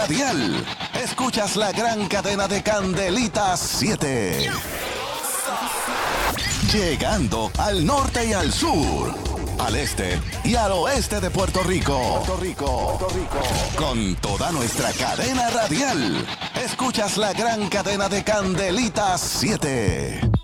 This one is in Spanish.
radial. Escuchas la gran cadena de Candelitas 7. Llegando al norte y al sur, al este y al oeste de Puerto Rico. Con toda nuestra cadena radial. Escuchas la gran cadena de Candelitas 7.